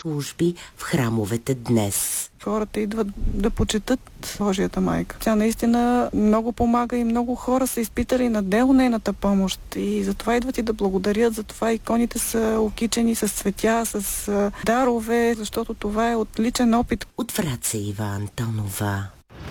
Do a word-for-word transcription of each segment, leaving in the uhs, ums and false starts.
служби в храмовете днес. Хората идват да почетат Божията майка. Тя наистина много помага и много хора са изпитали на дело нейната помощ. И затова идват и да благодарят, затова иконите са окичени с цветя, с дарове, защото това е от личен опит. От Враца Ива Антонова.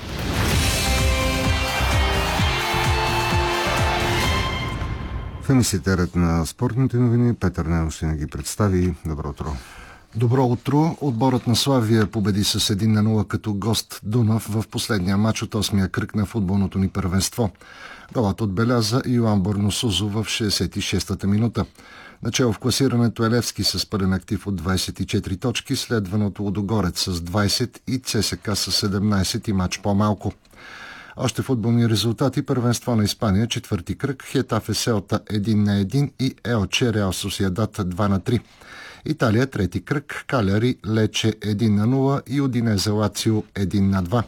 В емисията Ред на спортните новини Петър Ненов ще ни ги представи. Добро утро. Добро утро. Отборът на Славия победи с един на нула като гост Дунав в последния матч от осмия кръг на футболното ни първенство. Голът отбеляза Йоан Борносузо в шейсет и шестата минута. Начало в класирането е Левски с пълен актив от двайсет и четири точки, следван от Лудогорец с двайсет и ЦСКА с седемнайсет и матч по-малко. Още футболни резултати: първенство на Испания, четвърти кръг, Хетафе Селта един на един и Елче Реал Сосиедад два на три. Италия, трети кръг, Каляри Лече един на нула и Удинезе Лацио един на два.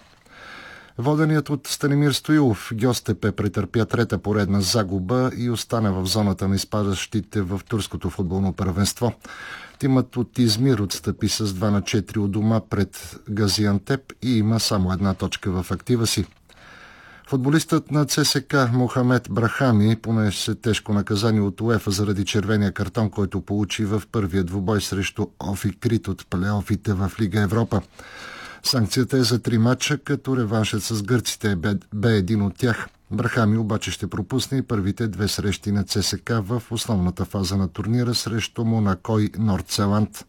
Воденият от Станимир Стоилов Гьостепе претърпя трета поредна загуба и остана в зоната на изпадащите в турското футболно първенство. Тимът от Измир отстъпи с два на четири у дома пред Газиантеп и има само една точка в актива си. Футболистът на ЦСКА Мохамед Брахами понесе тежко наказание от УЕФА заради червения картон, който получи в първия двубой срещу Офи Крит от плейофите в Лига Европа. Санкцията е за три матча, като реваншът с гърците бе, бе един от тях. Брахами обаче ще пропусне и първите две срещи на ЦСКА в основната фаза на турнира срещу Монако и Нордселанд.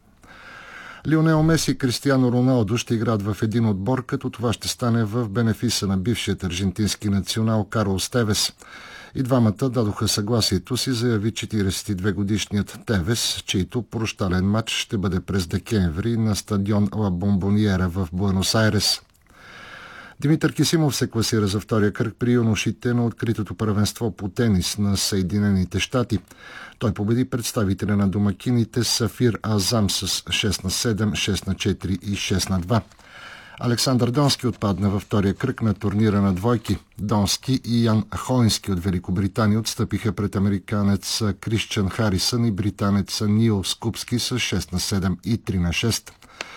Лионел Меси и Кристиано Роналдо ще играят в един отбор, като това ще стане в бенефиса на бившият аржентински национал Карлос Тевес. И двамата дадоха съгласието си, заяви четирийсет и две годишният Тевес, чийто прощален матч ще бъде през декември на стадион Ла Бомбониера в Буенос Айрес. Димитър Кисимов се класира за втория кръг при юношите на откритото първенство по тенис на Съединените щати. Той победи представителя на домакините Сафир Азам с шест на седем, шест на четири и шест на два. Александър Донски отпадна във втория кръг на турнира на двойки. Донски и Ян Хоински от Великобритания отстъпиха пред американец Кришчан Харисън и британец Нил Скупски с шест на седем и три на шест.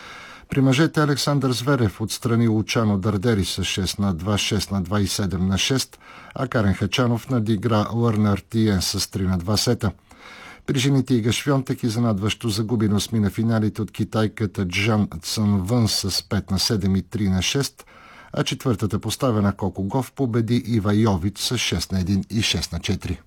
При мъжете Александър Зверев отстрани Лучано Дардери с шест на два, шест на два и седем на шест, а Карен Хачанов надигра Лърнер Тиен с три на два сета. При жените Ига Швьонтек изненадващо загуби, но смина финалите от китайката Джан Цънвън с пет на седем и три на шест, а четвъртата поставена Коко Гов победи Ива Йович с шест на един и шест на четири.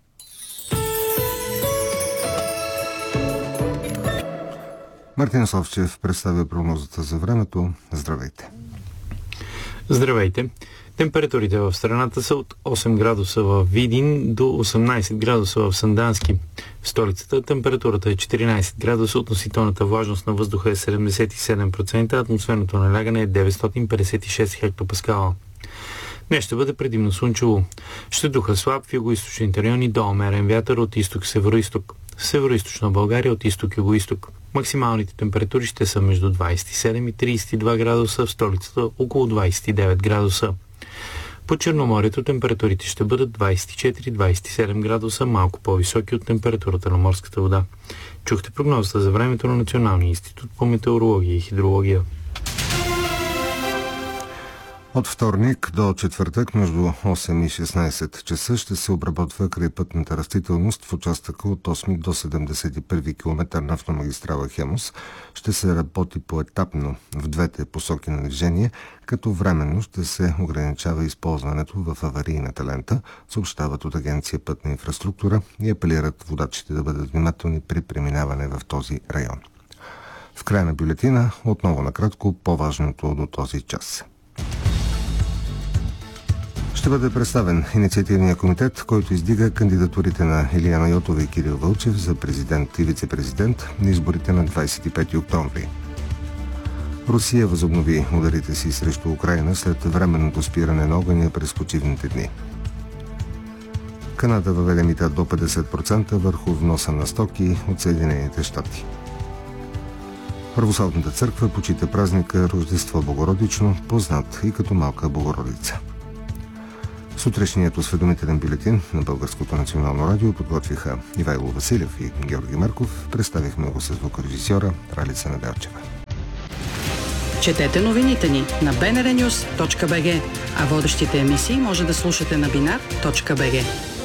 Мартин Совчев представя прогнозата за времето. Здравейте! Здравейте! Температурите в страната са от осем градуса в Видин до осемнайсет градуса в Сандански. В столицата температурата е четиринайсет градуса, относителната влажност на въздуха е седемдесет и седем процента, атмосферното налягане е деветстотин петдесет и шест хектопаскала. Днес ще бъде предимно слънчево. Ще духа слаб в югоизточните райони до умерен вятър от изток-североизток. В североизточна България от изток-югоизток. Максималните температури ще са между двайсет и седем и трийсет и два градуса, в столицата около двайсет и девет градуса. По Черноморието температурите ще бъдат двайсет и четири до двайсет и седем градуса, малко по-високи от температурата на морската вода. Чухте прогнозата за времето на Националния институт по метеорология и хидрология. От вторник до четвъртък между осем и шестнайсет часа ще се обработва крайпътната растителност в участъка от осми до седемдесет и първи километър на автомагистрала Хемус. Ще се работи поетапно в двете посоки на движение, като временно ще се ограничава използването в аварийната лента, съобщават от Агенция Пътна инфраструктура и апелират водачите да бъдат внимателни при преминаване в този район. В края на бюлетина отново накратко по-важното до този час. Ще бъде представен инициативния комитет, който издига кандидатурите на Илияна Йотова и Кирил Вълчев за президент и вице-президент на изборите на двайсет и пети октомври. Русия възобнови ударите си срещу Украйна след временното спиране на огъня през почивните дни. Канада въведе мита до петдесет процента върху вноса на стоки от Съединените щати. Православната църква почита празника Рождество Богородично, познат и като Малка Богородица. Сутрешният осведомителен бюлетин на Българското национално радио подготвиха Ивайло Василев и Георги Марков. Представихме го с звукорежисьора Ралица Неделчева. Четете новините ни на би ен ар нюз точка би джи, а водещите емисии може да слушате на бинар точка би джи.